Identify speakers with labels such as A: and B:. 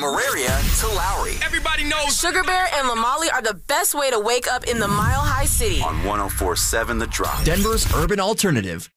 A: From Auraria to Lowry.
B: Everybody knows
C: Sugar Bear and Lamali are the best way to wake up in the Mile High City.
A: On 104.7 The Drop.
D: Denver's urban alternative.